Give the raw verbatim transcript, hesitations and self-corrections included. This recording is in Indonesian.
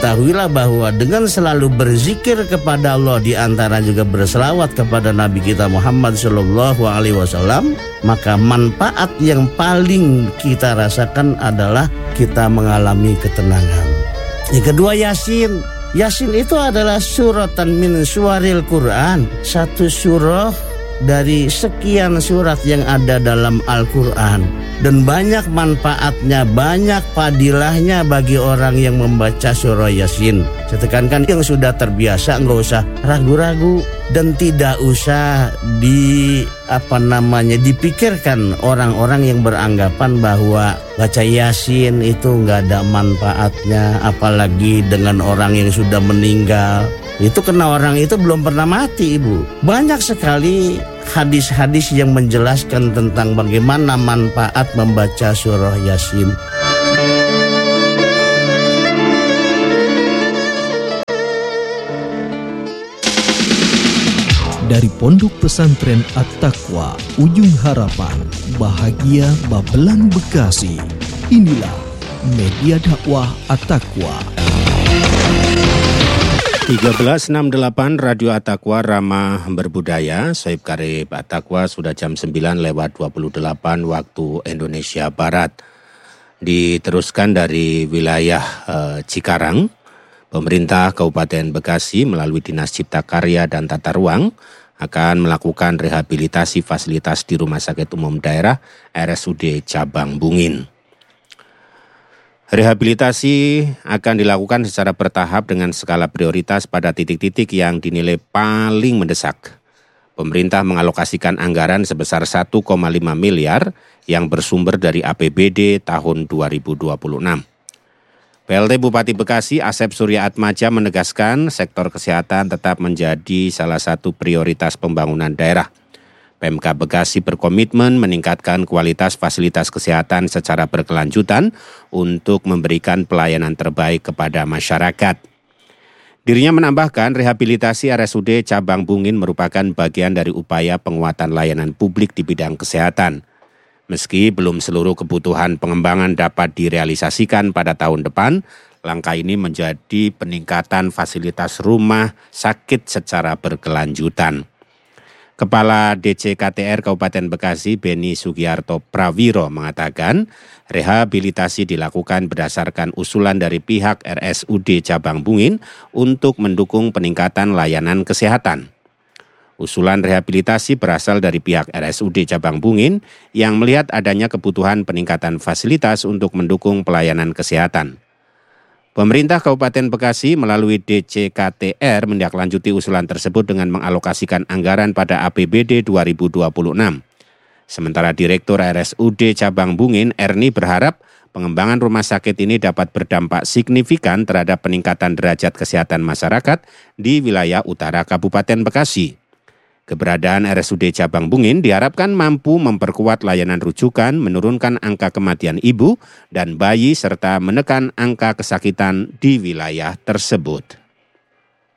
ketahuilah bahwa dengan selalu berzikir kepada Allah, di antara juga berselawat kepada Nabi kita Muhammad Shallallahu Alaihi Wasallam, maka manfaat yang paling kita rasakan adalah kita mengalami ketenangan. Yang kedua, Yasin. Yasin itu adalah suratan min suwaril Quran, satu surah dari sekian surat yang ada dalam Al-Quran, dan banyak manfaatnya, banyak fadilahnya bagi orang yang membaca surah Yasin. Saya tekankan, yang sudah terbiasa nggak usah ragu-ragu dan tidak usah di apa namanya dipikirkan orang-orang yang beranggapan bahwa baca Yasin itu nggak ada manfaatnya, apalagi dengan orang yang sudah meninggal. Itu karena orang itu belum pernah mati, Ibu. Banyak sekali hadis-hadis yang menjelaskan tentang bagaimana manfaat membaca surah Yasin. Dari Pondok Pesantren At-Taqwa, Ujung Harapan, Bahagia Babelan, Bekasi. Inilah media dakwah At-Taqwa. tiga belas enam puluh delapan Radio At-Taqwa Ramah Berbudaya. Sohib Karib At-Taqwa sudah jam sembilan lewat dua puluh delapan waktu Indonesia Barat. Diteruskan dari wilayah eh, Cikarang, pemerintah Kabupaten Bekasi melalui Dinas Cipta Karya dan Tata Ruang akan melakukan rehabilitasi fasilitas di Rumah Sakit Umum Daerah R S U D Cabang Bungin. Rehabilitasi akan dilakukan secara bertahap dengan skala prioritas pada titik-titik yang dinilai paling mendesak. Pemerintah mengalokasikan anggaran sebesar satu koma lima miliar yang bersumber dari A P B D tahun dua ribu dua puluh enam. P L T Bupati Bekasi Asep Surya Atmaja menegaskan sektor kesehatan tetap menjadi salah satu prioritas pembangunan daerah. Pemkab Bekasi berkomitmen meningkatkan kualitas fasilitas kesehatan secara berkelanjutan untuk memberikan pelayanan terbaik kepada masyarakat. Dirinya menambahkan rehabilitasi R S U D Cabang Bungin merupakan bagian dari upaya penguatan layanan publik di bidang kesehatan. Meski belum seluruh kebutuhan pengembangan dapat direalisasikan pada tahun depan, langkah ini menjadi peningkatan fasilitas rumah sakit secara berkelanjutan. Kepala D C K T R Kabupaten Bekasi Beni Sugiarto Prawiro mengatakan rehabilitasi dilakukan berdasarkan usulan dari pihak R S U D Cabang Bungin untuk mendukung peningkatan layanan kesehatan. Usulan rehabilitasi berasal dari pihak R S U D Cabang Bungin yang melihat adanya kebutuhan peningkatan fasilitas untuk mendukung pelayanan kesehatan. Pemerintah Kabupaten Bekasi melalui D C K T R menindaklanjuti usulan tersebut dengan mengalokasikan anggaran pada A P B D dua ribu dua puluh enam. Sementara Direktur R S U D Cabang Bungin, Erni, berharap pengembangan rumah sakit ini dapat berdampak signifikan terhadap peningkatan derajat kesehatan masyarakat di wilayah utara Kabupaten Bekasi. Keberadaan R S U D Cabang Bungin diharapkan mampu memperkuat layanan rujukan, menurunkan angka kematian ibu dan bayi, serta menekan angka kesakitan di wilayah tersebut.